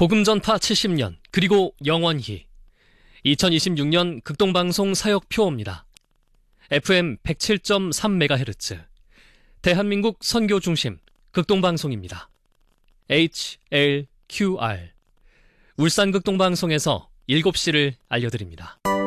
복음 전파 70년, 그리고 영원히 2026년 극동방송 사역표입니다. FM 107.3MHz 대한민국 선교중심 극동방송입니다. HLQR 울산극동방송에서 7시를 알려드립니다.